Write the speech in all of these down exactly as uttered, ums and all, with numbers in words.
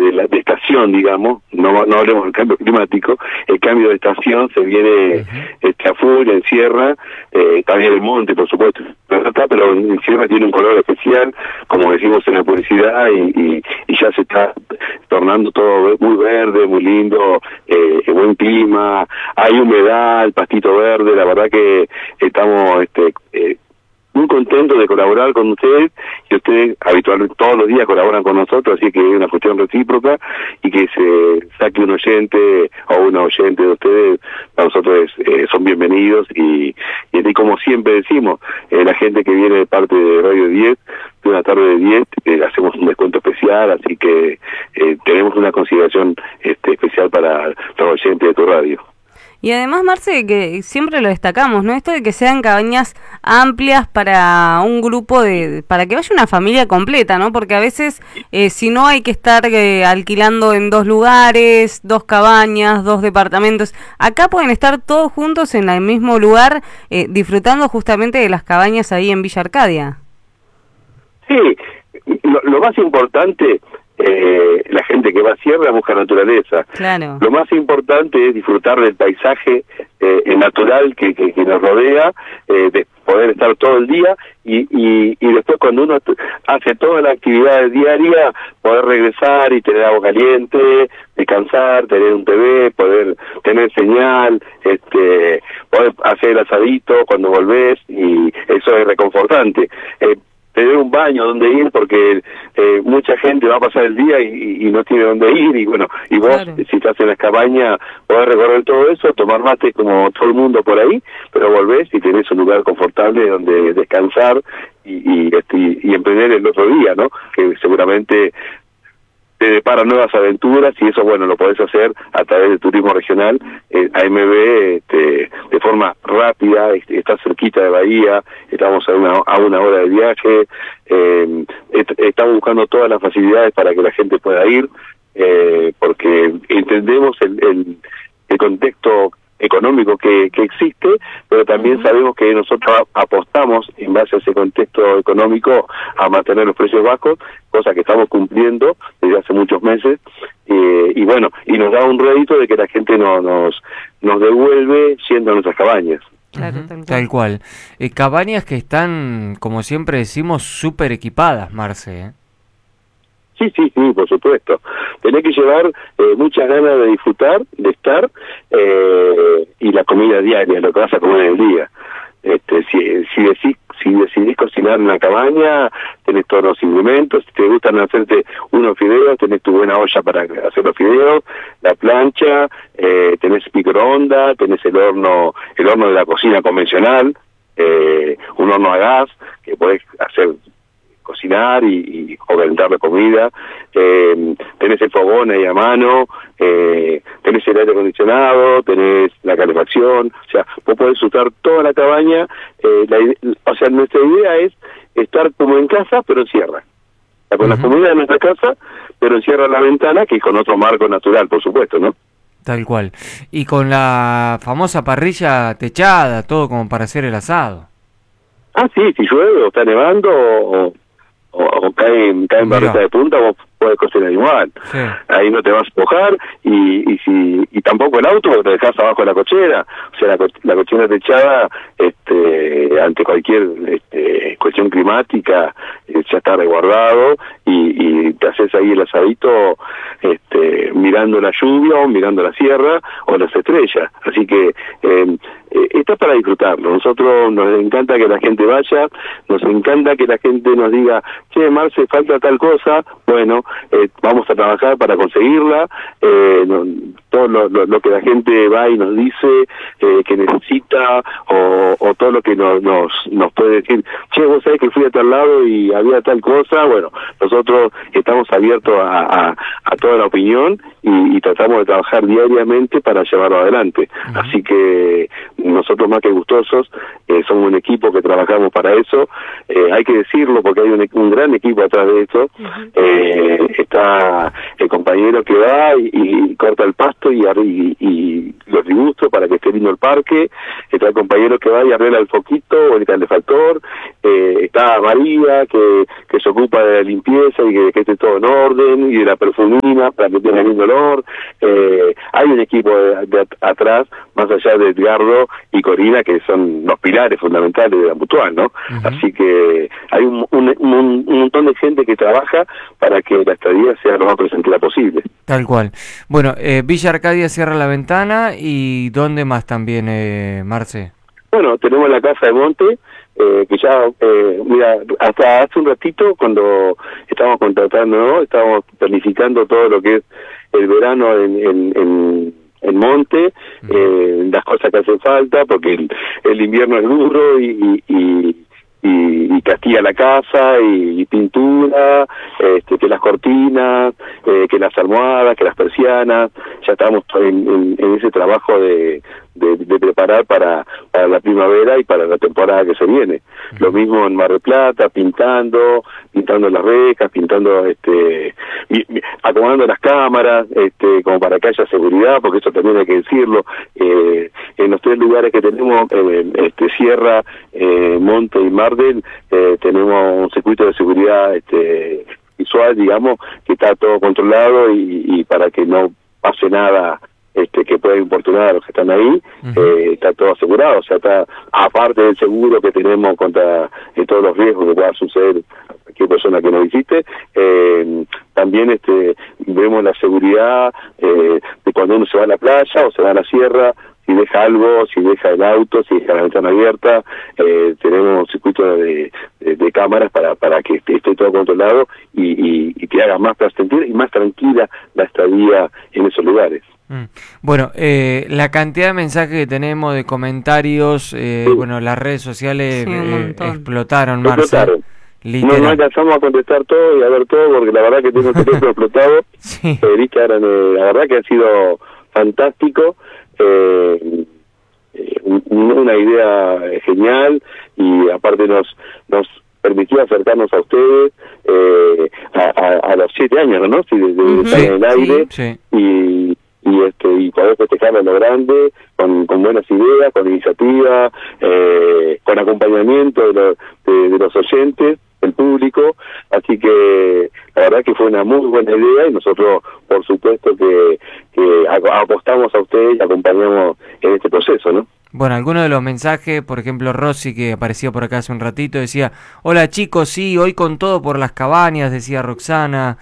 de la de estación, digamos, no no hablemos del cambio climático, el cambio de estación se viene uh-huh. este, a full, en Sierra, eh, también el monte, por supuesto, pero, está, pero en Sierra tiene un color especial, como decimos en la publicidad, y, y, y ya se está tornando todo muy verde, muy lindo, eh, buen clima, hay humedad, el pastito verde, la verdad que estamos este eh, muy contentos de colaborar con ustedes, y ustedes habitualmente todos los días colaboran con nosotros, así que es una cuestión recíproca, y que se saque un oyente o una oyente de ustedes, para nosotros eh, son bienvenidos, y, y como siempre decimos, eh, la gente que viene de parte de Radio diez, de una tarde de diez, eh, hacemos un descuento especial, así que eh, tenemos una consideración este, especial para los oyentes de tu radio. Y además, Marce, que siempre lo destacamos, ¿no? Esto de que sean cabañas amplias para un grupo de, para que vaya una familia completa, ¿no? Porque a veces, eh, si no, hay que estar eh, alquilando en dos lugares, dos cabañas, dos departamentos. Acá pueden estar todos juntos en el mismo lugar, eh, disfrutando justamente de las cabañas ahí en Villa Arcadia. Sí, lo, lo más importante... Eh, la gente que va a Sierra busca naturaleza. Claro. Lo más importante es disfrutar del paisaje eh, natural que, que, que nos rodea, eh, de poder estar todo el día y, y, y después cuando uno hace toda la actividad diaria, poder regresar y tener agua caliente, descansar, tener un T V, poder tener señal, este, poder hacer el asadito cuando volvés, y eso es reconfortante. Eh, tener un baño donde ir, porque eh, mucha gente va a pasar el día y, y no tiene dónde ir, y bueno, y vos, claro, si estás en la cabaña, podés recorrer todo eso, tomar mate como todo el mundo por ahí, pero volvés y tenés un lugar confortable donde descansar y, y, y, y emprender el otro día, ¿no? Que seguramente te depara nuevas aventuras, y eso, bueno, lo podés hacer a través del turismo regional. eh, A M B, este, de forma rápida, está cerquita de Bahía, estamos a una, a una hora de viaje, eh, est estamos buscando todas las facilidades para que la gente pueda ir, eh, porque entendemos el, el, el contexto económico que, que existe, pero también uh-huh. sabemos que nosotros apostamos en base a ese contexto económico a mantener los precios bajos, cosa que estamos cumpliendo desde hace muchos meses, eh, y bueno, y nos da un rédito de que la gente no, nos nos devuelve yendo a nuestras cabañas. Claro, uh-huh. tal cual. Tal cual. Eh, cabañas que están, como siempre decimos, súper equipadas, Marce, ¿eh? Sí, sí, sí, por supuesto. Tenés que llevar eh, muchas ganas de disfrutar, de estar, eh, y la comida diaria, lo que vas a comer en el día. Este, si, si, decís, si decidís cocinar en la cabaña, tenés todos los implementos. Si te gustan hacerte unos fideos, tenés tu buena olla para hacer los fideos, la plancha, eh, tenés microondas, tenés el horno, el horno de la cocina convencional, eh, un horno a gas que podés hacer cocinar y, y o calentar la comida, eh, tenés el fogón ahí a mano, eh, tenés el aire acondicionado, tenés la calefacción, o sea, vos podés usar toda la cabaña, eh, la, o sea, nuestra idea es estar como en casa, pero en sierra, o sea, con uh-huh. la comida de nuestra casa, pero encierra la ventana, que es con otro marco natural, por supuesto, ¿no? Tal cual. Y con la famosa parrilla techada, todo como para hacer el asado. Ah, sí, si llueve o está nevando o... o, o caen, caen barreta de punta, vos podés cocinar igual. Sí. Ahí no te vas a mojar, y, y si y tampoco el auto, porque te dejás abajo de la cochera. O sea, la, co la cochera techada, este, ante cualquier este, cuestión climática, eh, ya está resguardado, y, y te haces ahí el asadito este, mirando la lluvia o mirando la sierra o las estrellas. Así que eh, eh, está para disfrutarlo. Nosotros nos encanta que la gente vaya, nos encanta que la gente nos diga, che, Marce, falta tal cosa, bueno, eh, vamos a trabajar para conseguirla, eh, no, todo lo, lo, lo que la gente va y nos dice eh, que necesita, o, o todo lo que nos, nos nos puede decir, che, vos sabés que fui a tal lado y había tal cosa, bueno, nosotros estamos abiertos a, a, a toda la opinión, y, y tratamos de trabajar diariamente para llevarlo adelante. Uh-huh. Así que nosotros, más que gustosos, eh, somos un equipo que trabajamos para eso, eh, hay que decirlo porque hay un, un gran equipo atrás de eso. Uh-huh. eh, está el compañero que va y, y corta el pasto y, y, y los dibujos para que esté lindo el parque, está el compañero que va y arregla el foquito o el calefactor, eh, está María que, que se ocupa de la limpieza y que, que esté todo en orden, y de la perfumería, Corina, para que tengan lindo olor. Eh, hay un equipo de, de atrás, más allá de Edgardo y Corina, que son los pilares fundamentales de la Mutual, ¿no? Uh-huh. Así que hay un, un, un, un montón de gente que trabaja para que la estadía sea lo más presentera posible. Tal cual. Bueno, eh, Villa Arcadia cierra la ventana, y ¿dónde más también, eh, Marce? Bueno, tenemos la Casa de Monte, eh, que ya, eh, mira, hasta hace un ratito, cuando estábamos contratando, ¿no? Estábamos planificando todo lo que es el verano en, en, en, en Monte, uh-huh. eh, las cosas que hacen falta, porque el, el invierno es duro y... y, y Y, y castiga la casa, y, y pintura, este, que las cortinas, eh, que las almohadas, que las persianas. Ya estamos en, en, en ese trabajo de, de, de preparar para, para la primavera y para la temporada que se viene. Uh-huh. Lo mismo en Mar del Plata, pintando, pintando las rejas, pintando, este, y, y, acomodando las cámaras, este, como para que haya seguridad, porque eso también hay que decirlo. Eh, en los tres lugares que tenemos, eh, este, Sierra, eh, Monte y Mardel, eh, tenemos un circuito de seguridad este, visual, digamos, que está todo controlado, y, y para que no pase nada este, que pueda importunar a los que están ahí, uh-huh. eh, está todo asegurado. O sea, está, aparte del seguro que tenemos contra eh, todos los riesgos que pueda suceder a cualquier persona que nos visite, eh, también este, vemos la seguridad eh, de cuando uno se va a la playa o se va a la sierra. Si deja algo, si deja el auto, si deja la ventana abierta, eh, tenemos un circuito de, de, de cámaras para para que esté, esté todo controlado, y, y, y que haga más placentera y más tranquila la estadía en esos lugares. Mm. Bueno, eh, la cantidad de mensajes que tenemos, de comentarios, eh, sí. bueno, las redes sociales sí, eh, explotaron, Marce. Explotaron. No, no alcanzamos a contestar todo y a ver todo, porque la verdad que tengo el teléfono explotado. Sí. Eh, la verdad que ha sido fantástico. Eh, una idea genial, y aparte nos nos permitió acercarnos a ustedes eh, a, a, a los siete años, ¿no? Sí, de, de uh-huh. estar en el aire, sí, sí. y y este y poder festejarlo a lo grande, con, con buenas ideas, con iniciativa, eh, con acompañamiento de, lo, de, de los oyentes, del público. Así que la verdad que fue una muy buena idea, y nosotros por supuesto que, que apostamos a ustedes y acompañamos en este proceso, ¿no? Bueno, algunos de los mensajes, por ejemplo, Rosy, que apareció por acá hace un ratito, decía: hola chicos, sí, hoy con todo por las cabañas, decía Roxana.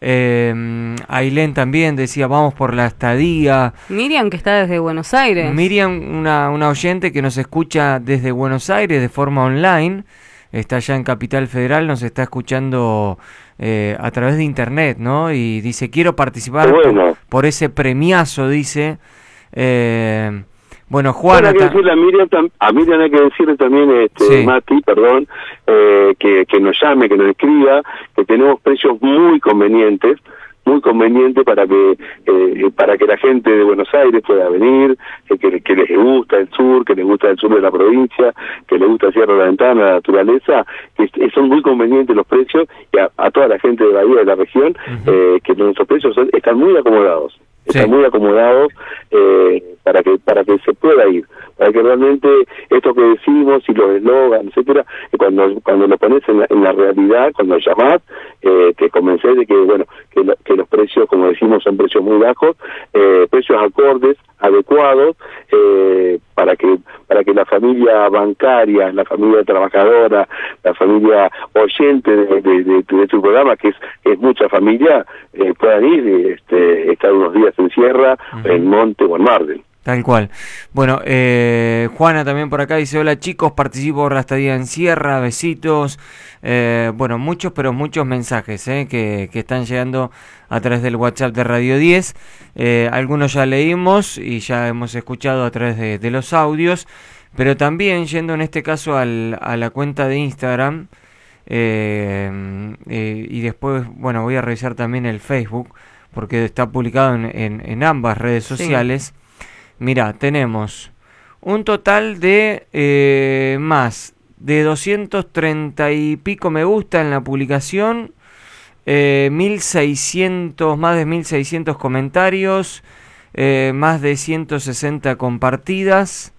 eh, Ailén también decía: vamos por la estadía. Miriam, que está desde Buenos Aires. Miriam, una, una oyente que nos escucha desde Buenos Aires de forma online, está allá en Capital Federal, nos está escuchando eh, a través de internet, ¿no? Y dice: quiero participar bueno. por, por ese premiazo, dice. Eh, bueno, Juana... Bueno, hay que decirle a Miriam, a Miriam hay que decirle también, este, sí. Mati, perdón, eh, que, que nos llame, que nos escriba, que tenemos precios muy convenientes, muy conveniente para que eh, para que la gente de Buenos Aires pueda venir, eh, que, que les gusta el sur, que les gusta el sur de la provincia, que les gusta Sierra de la Ventana, la naturaleza, que, que son muy convenientes los precios, y a, a toda la gente de Bahía, de la región, uh-huh. eh, que nuestros precios son, están muy acomodados. Están sí. muy acomodados eh, para que para que se pueda ir, para que realmente esto que decimos y los eslogans, etcétera, cuando cuando lo pones en la, en la realidad, cuando llamás, eh, te convences de que bueno que, lo, que los precios, como decimos, son precios muy bajos, eh, precios acordes, adecuados, eh, para que para que la familia bancaria, la familia trabajadora, la familia oyente de, de, de, de tu programa, que es es mucha familia, eh, puedan ir, este, estar unos días en Sierra, uh-huh. en Monte o en Mardel. Tal cual. Bueno, eh, Juana también por acá dice: hola chicos, participo por la estadía en Sierra, besitos. Eh, bueno, muchos, pero muchos mensajes eh, que, que están llegando a través del WhatsApp de Radio diez. Eh, algunos ya leímos y ya hemos escuchado a través de, de los audios, pero también yendo en este caso al, a la cuenta de Instagram, eh, eh, y después, bueno, voy a revisar también el Facebook, porque está publicado en, en, en ambas redes sociales. Sí. Mirá, tenemos un total de eh, más de doscientos treinta y pico me gusta en la publicación, eh, mil seiscientos, más de mil seiscientos comentarios, eh, más de ciento sesenta compartidas,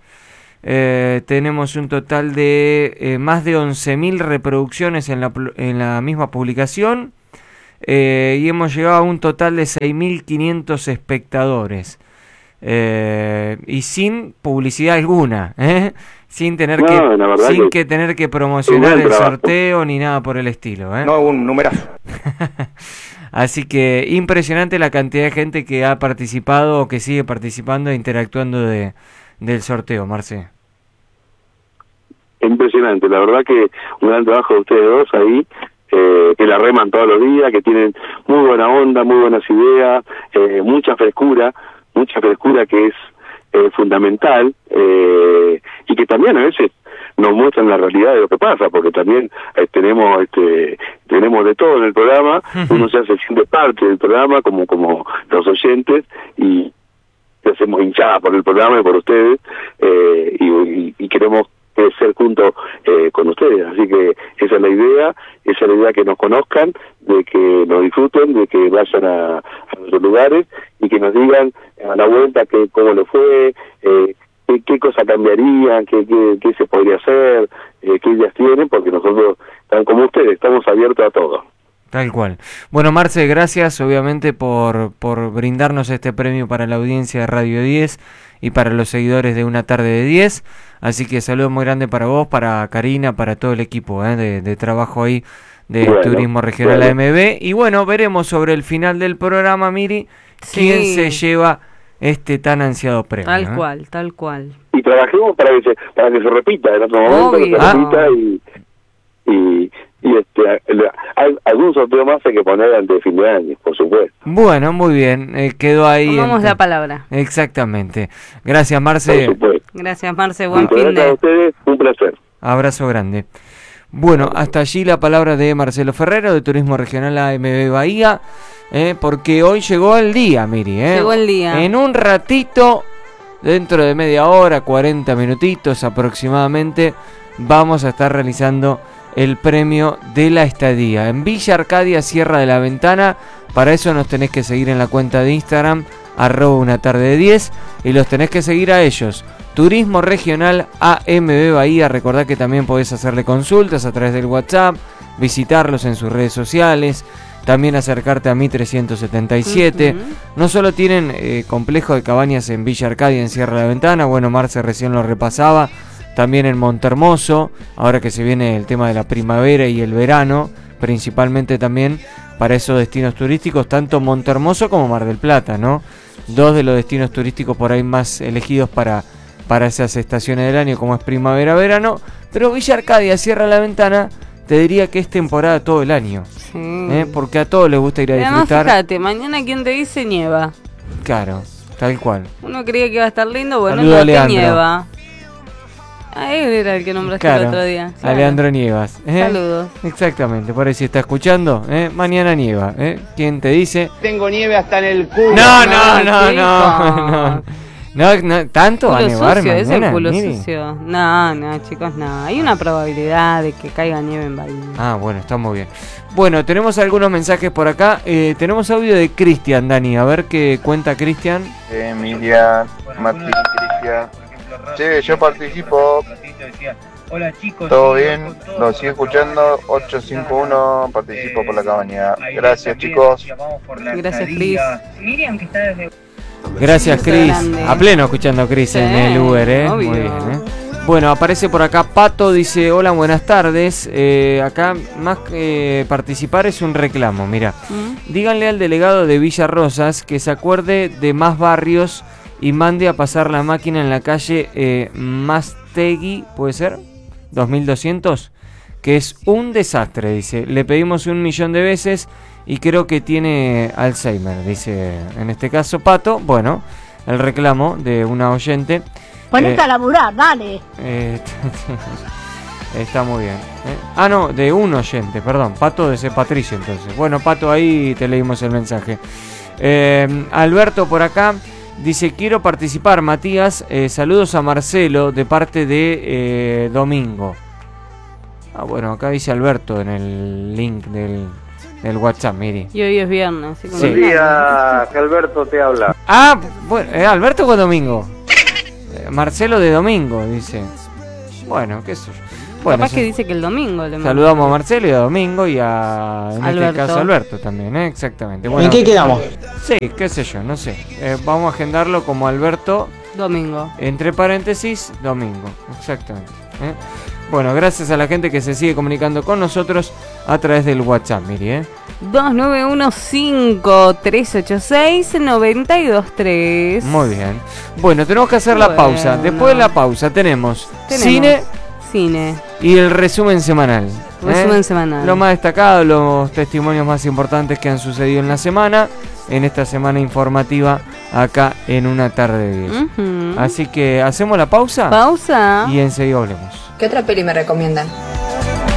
eh, tenemos un total de eh, más de once mil reproducciones en la, en la misma publicación, eh, y hemos llegado a un total de seis mil quinientos espectadores. Eh, y sin publicidad alguna, ¿eh? sin tener no, que sin que... que tener que promocionar el sorteo ni nada por el estilo, ¿eh? No, un numerazo. Así que impresionante la cantidad de gente que ha participado o que sigue participando e interactuando de, del sorteo, Marce. Impresionante, la verdad que un gran trabajo de ustedes dos ahí, eh, que la reman todos los días, que tienen muy buena onda, muy buenas ideas, eh, mucha frescura, mucha frescura que es eh, fundamental, eh, y que también a veces nos muestran la realidad de lo que pasa, porque también eh, tenemos este tenemos de todo en el programa, uno ya se siente parte del programa como como los oyentes, y hacemos hinchada por el programa y por ustedes, eh, y, y, y queremos crecer juntos eh, con ustedes, así que esa es la idea, esa es la idea, que nos conozcan, de que nos disfruten, de que vayan a, a nuestros lugares y que nos digan a la vuelta que cómo le fue, eh, qué, qué cosa cambiarían, qué, qué, qué se podría hacer, eh, qué ideas tienen, porque nosotros, tan como ustedes, estamos abiertos a todo. Tal cual. Bueno, Marce, gracias obviamente por, por brindarnos este premio para la audiencia de Radio diez y para los seguidores de Una Tarde de diez. Así que saludo muy grande para vos, para Karina, para todo el equipo eh, de, de trabajo ahí de bueno, Turismo Regional bueno. A M B. Y bueno, veremos sobre el final del programa, Miri, sí. quién se lleva este tan ansiado premio. Tal ¿eh? cual, tal cual. Y trabajemos para que se, para que se repita en otro momento, Obvio. que se repita ah. y... y Y este, hay algún sorteo más hay que poner antes de fin de año, por supuesto. Bueno, muy bien, eh, quedó ahí. Tomamos la palabra. Exactamente. Gracias, Marce. Gracias, Marce. Buen fin de. A ustedes, un placer. Abrazo grande. Bueno, hasta allí la palabra de Marcelo Ferrero, de Turismo Regional A M B Bahía, eh, porque hoy llegó el día, Miri. Eh. Llegó el día. En un ratito, dentro de media hora, cuarenta minutitos aproximadamente, vamos a estar realizando el premio de la estadía en Villa Arcadia, Sierra de la Ventana. Para eso nos tenés que seguir en la cuenta de Instagram, arroba una tarde de diez, y los tenés que seguir a ellos, Turismo Regional A M B Bahía. Recordá que también podés hacerle consultas a través del WhatsApp, visitarlos en sus redes sociales, también acercarte a Mi trescientos setenta y siete. Uh-huh. No solo tienen eh, complejo de cabañas en Villa Arcadia, en Sierra de la Ventana, bueno, Marce recién lo repasaba, también en Montermoso, ahora que se viene el tema de la primavera y el verano, principalmente también para esos destinos turísticos, tanto Montermoso como Mar del Plata, ¿no? Dos de los destinos turísticos por ahí más elegidos para, para esas estaciones del año, como es primavera-verano, pero Villa Arcadia, Sierra de la Ventana, te diría que es temporada todo el año, sí. ¿eh? Porque a todos les gusta ir a Además, disfrutar. Fíjate, mañana quien te dice nieva. Claro, tal cual. Uno creía que iba a estar lindo, bueno, no te nieva. Ah, él era el que nombraste claro, el otro día. Claro. Leandro Nievas. ¿eh? Saludos. Exactamente, por ahí si está escuchando, ¿eh? Mañana nieva. ¿eh? ¿Quién te dice? Tengo nieve hasta en el culo. No, no, no, no, no. No, no, tanto va a nevar sucio, mañana. Es el culo sucio. No, no, chicos, no. Hay una probabilidad de que caiga nieve en Bahía. Ah, bueno, está muy bien. Bueno, tenemos algunos mensajes por acá. Eh, tenemos audio de Cristian, Dani. A ver qué cuenta Cristian. Emilia, Mati, Cristian. Sí, yo participo. Hola chicos, todo bien, lo sigo escuchando. Ocho cinco uno, participo por la cabaña. Gracias chicos. Gracias Cris. Miriam, que está desde... Gracias Cris. A pleno escuchando a Cris sí, en el Uber, ¿eh? Obvio. Muy bien, ¿eh? Bueno, aparece por acá Pato, dice, hola, buenas tardes. Eh, acá más que participar es un reclamo, mira. ¿Mm? Díganle al delegado de Villa Rosas que se acuerde de más barrios y mande a pasar la máquina en la calle eh, Mastegui, ¿puede ser? dos mil doscientos, que es un desastre, dice. Le pedimos un millón de veces y creo que tiene Alzheimer, dice en este caso Pato. Bueno, el reclamo de una oyente. Ponete eh, a laburar, dale. Eh, está muy bien. ¿eh? Ah, no, de un oyente, perdón. Pato de ese Patricio, entonces. Bueno, Pato, ahí te leímos el mensaje. Eh, Alberto por acá dice, quiero participar, Matías. Eh, saludos a Marcelo de parte de eh, Domingo. Ah, bueno, acá dice Alberto en el link del, del WhatsApp, mire. Y hoy es viernes. Así como sí. Buen día, que Alberto te habla. Ah, bueno, ¿eh, Alberto o Domingo? Eh, Marcelo de Domingo, dice. Bueno, qué sé yo. Bueno, Capaz sí. que dice que el domingo. le mando. Saludamos a Marcelo y a Domingo y a, en Alberto. este caso, a Alberto también, ¿eh? Exactamente. Bueno, ¿En qué quedamos? Sí, qué sé yo, no sé. Eh, vamos a agendarlo como Alberto, Domingo. entre paréntesis, Domingo. Exactamente. ¿eh? Bueno, gracias a la gente que se sigue comunicando con nosotros a través del WhatsApp, Miri, ¿eh? dos nueve uno cinco tres ocho seis nueve dos tres. Muy bien. Bueno, tenemos que hacer la Bueno. pausa. Después de la pausa tenemos, Tenemos cine Cine. y el resumen semanal. ¿eh? Resumen semanal. Lo más destacado, los testimonios más importantes que han sucedido en la semana, en esta semana informativa acá en Una Tarde de diez. Ujú. Así que hacemos la pausa Pausa. y enseguida volvemos. ¿Qué otra peli me recomiendan?